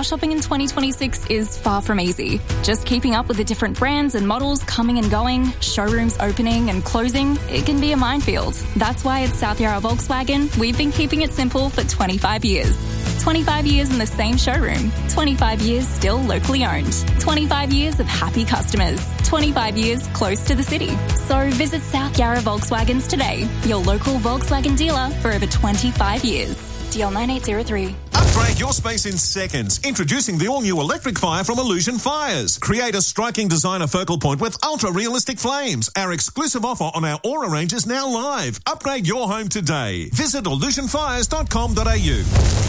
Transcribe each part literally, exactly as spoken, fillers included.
car shopping in twenty twenty-six is far from easy. Just keeping up with the different brands and models coming and going, showrooms opening and closing, it can be a minefield. That's why at South Yarra Volkswagen, we've been keeping it simple for twenty-five years. twenty-five years in the same showroom. twenty-five years still locally owned. twenty-five years of happy customers. twenty-five years close to the city. So visit South Yarra Volkswagens today, your local Volkswagen dealer for over twenty-five years. D L nine eight zero three. Upgrade your space in seconds. Introducing the all-new electric fire from Illusion Fires. Create a striking designer focal point with ultra-realistic flames. Our exclusive offer on our Aura range is now live. Upgrade your home today. Visit illusion fires dot com dot a u.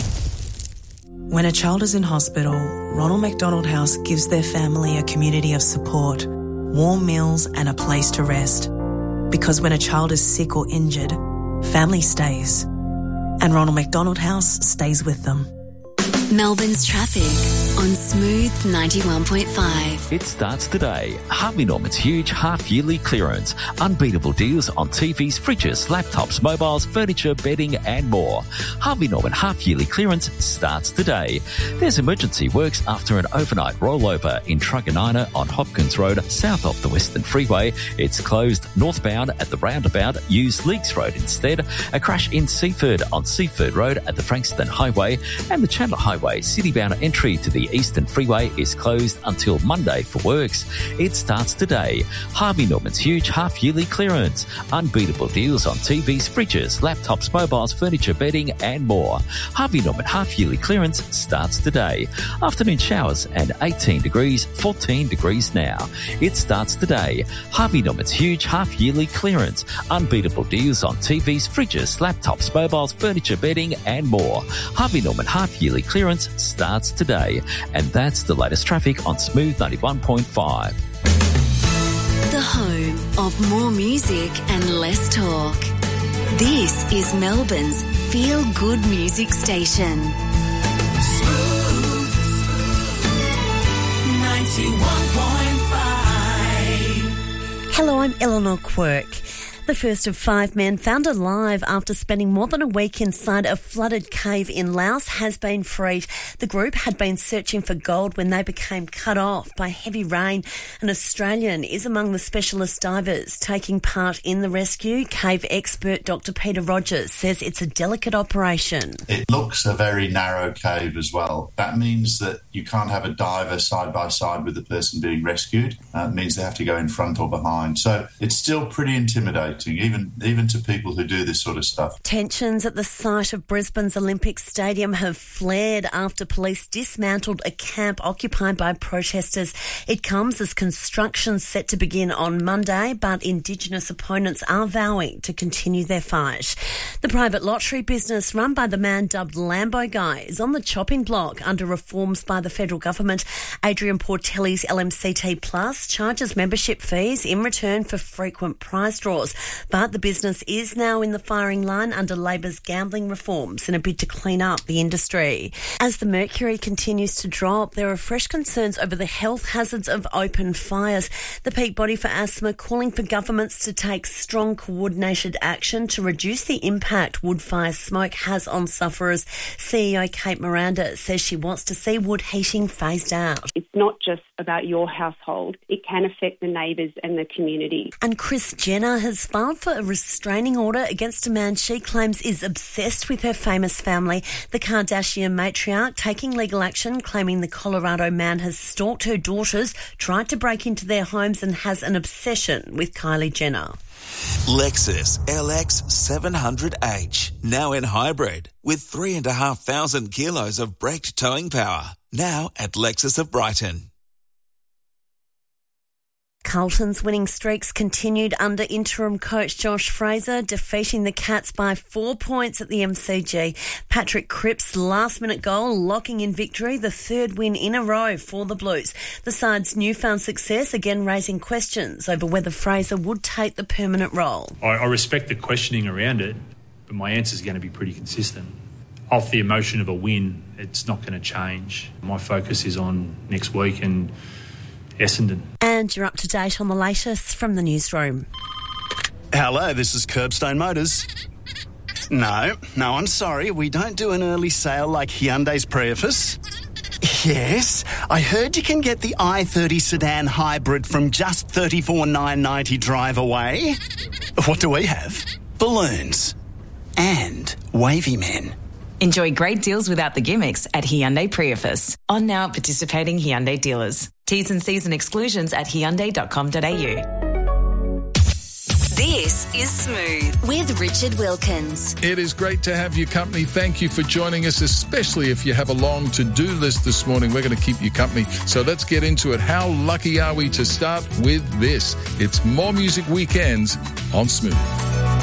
When a child is in hospital, Ronald McDonald House gives their family a community of support, warm meals and a place to rest. Because when a child is sick or injured, family stays. And Ronald McDonald House stays with them. Melbourne's traffic on Smooth ninety-one point five. It starts today. Harvey Norman's huge half-yearly clearance. Unbeatable deals on T Vs, fridges, laptops, mobiles, furniture, bedding and more. Harvey Norman half-yearly clearance starts today. There's emergency works after an overnight rollover in Truganina on Hopkins Road, south of the Western Freeway. It's closed northbound at the roundabout. Use Leaks Road instead. A crash in Seaford on Seaford Road at the Frankston Highway, and the Chandler Highway city-bound entry to the Eastern Freeway is closed until Monday for works. It starts today. Harvey Norman's huge half-yearly clearance. Unbeatable deals on T Vs, fridges, laptops, mobiles, furniture, bedding and more. Harvey Norman half-yearly clearance starts today. Afternoon showers and eighteen degrees, fourteen degrees now. It starts today. Harvey Norman's huge half-yearly clearance. Unbeatable deals on T Vs, fridges, laptops, mobiles, furniture, bedding and more. Harvey Norman half-yearly clearance starts today. And that's the latest traffic on Smooth ninety-one point five. The home of more music and less talk. This is Melbourne's feel-good music station. Smooth ninety-one point five. Hello, I'm Eleanor Quirk. The first of five men found alive after spending more than a week inside a flooded cave in Laos has been freed. The group had been searching for gold when they became cut off by heavy rain. An Australian is among the specialist divers taking part in the rescue. Cave expert Doctor Peter Rogers says it's a delicate operation. It looks a very narrow cave as well. That means that you can't have a diver side by side with the person being rescued. Uh, it means they have to go in front or behind. So it's still pretty intimidating. Even even to people who do this sort of stuff. Tensions at the site of Brisbane's Olympic Stadium have flared after police dismantled a camp occupied by protesters. It comes as construction set to begin on Monday, but Indigenous opponents are vowing to continue their fight. The private lottery business run by the man dubbed Lambo Guy is on the chopping block under reforms by the federal government. Adrian Portelli's L M C T Plus charges membership fees in return for frequent prize draws. But the business is now in the firing line under Labor's gambling reforms in a bid to clean up the industry. As the mercury continues to drop, there are fresh concerns over the health hazards of open fires. The Peak Body for Asthma calling for governments to take strong coordinated action to reduce the impact wood fire smoke has on sufferers. C E O Kate Miranda says she wants to see wood heating phased out. It's not just about your household. It can affect the neighbours and the community. And Kris Jenner has filed for a restraining order against a man she claims is obsessed with her famous family. The Kardashian matriarch taking legal action, claiming the Colorado man has stalked her daughters, tried to break into their homes and has an obsession with Kylie Jenner. Lexus L X seven hundred H, now in hybrid, with three and a half thousand kilos of braked towing power. Now at Lexus of Brighton. Carlton's winning streaks continued under interim coach Josh Fraser, defeating the Cats by four points at the M C G. Patrick Cripps' last-minute goal locking in victory, the third win in a row for the Blues. The side's newfound success again raising questions over whether Fraser would take the permanent role. I, I respect the questioning around it, but my answer is going to be pretty consistent. Off the emotion of a win, it's not going to change. My focus is on next week and Essendon. And you're up to date on the latest from the newsroom. Hello, this is Curbstone Motors. No, no, I'm sorry, we don't do an early sale like Hyundai's Prius. Yes, I heard you can get the i thirty sedan hybrid from just thirty-four thousand nine hundred ninety drive away. What do we have? Balloons. And wavy men. Enjoy great deals without the gimmicks at Hyundai Prius. On now at participating Hyundai dealers. T's and C's and exclusions at hyundai dot com dot a u. This is Smooth with Richard Wilkins. It is great to have your company. Thank you for joining us, especially if you have a long to-do list this morning. We're going to keep you company. So let's get into it. How lucky are we to start with this? It's More Music Weekends on Smooth.